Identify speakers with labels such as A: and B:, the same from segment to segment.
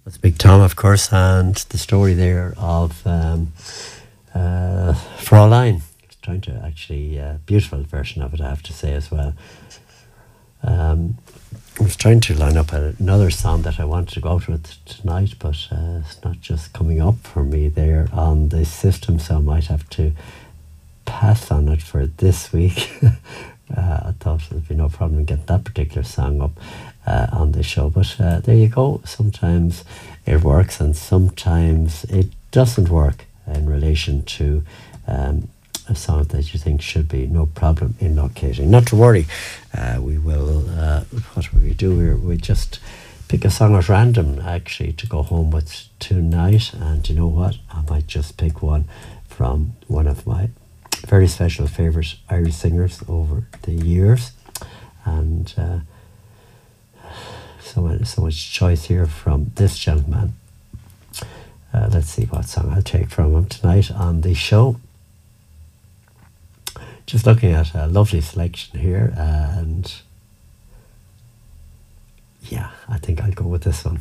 A: That's Big Tom, of course, and the story there of Fraulein. Trying to actually, beautiful version of it, I have to say as well. Um, I was trying to line up another song that I wanted to go out with tonight, but it's not just coming up for me there on the system, so I might have to pass on it for this week. I thought there'd be no problem getting that particular song up on the show, but there you go. Sometimes it works and sometimes it doesn't work in relation to a song that you think should be no problem in locating. Not to worry, we will, what will we do? We just pick a song at random actually to go home with tonight, and you know what? I might just pick one from one of my very special favourite Irish singers over the years, and so much choice here from this gentleman. Let's see what song I'll take from him tonight on the show. Just looking at a lovely selection here, and yeah, I think I'll go with this one.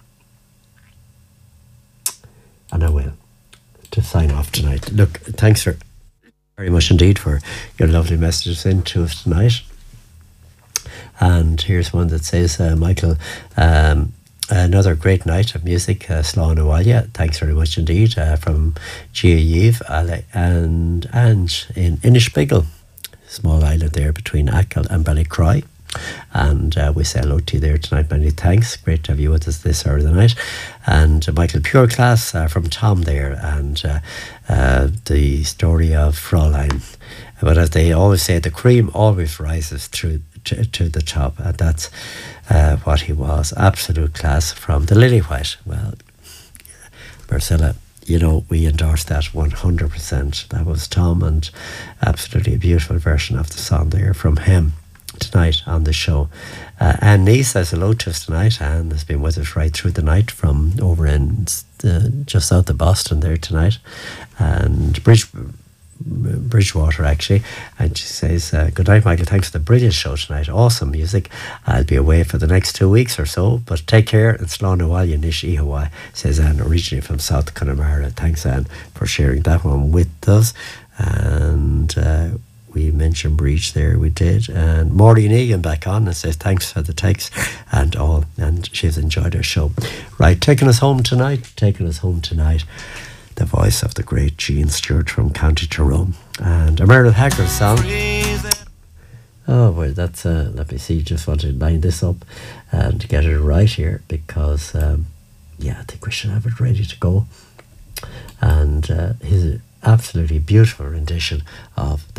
A: And I will, to sign off tonight. Look, thanks very much indeed for your lovely messages in to us tonight. And here's one that says, Michael, another great night of music, Slán Abhaile. Thanks very much indeed, from Gia Yves and Ange in Inishbigel, small island there between Achill and Ballycroy. And we say hello to you there tonight. Many thanks. Great to have you with us this hour of the night. And Michael Pure Class from Tom there, and the story of Fraulein. But as they always say, the cream always rises through to the top, and that's what he was. Absolute class from the Lily White. Well, Marcella, you know, we endorse that 100%. That was Tom, and absolutely a beautiful version of the song there from him tonight on the show. Anne Nee says hello to us tonight. Anne has been with us right through the night from over in just south of Boston there tonight, and Bridgewater actually, and she says, good night Michael, thanks for the brilliant show tonight, awesome music. I'll be away for the next 2 weeks or so, but take care. It's Slán Abhaile Nish Ihawa, says Anne, originally from South Connemara. Thanks Anne for sharing that one with us. And we mentioned Breach there, we did, and Maureen Egan back on and says thanks for the text and all, and she's enjoyed our show. Right, taking us home tonight, the voice of the great Jean Stewart from County Tyrone, and a Meredith Haggard song. Oh well, that's let me see, just want to line this up and get it right here, because yeah, I think we should have it ready to go. And his absolutely beautiful rendition of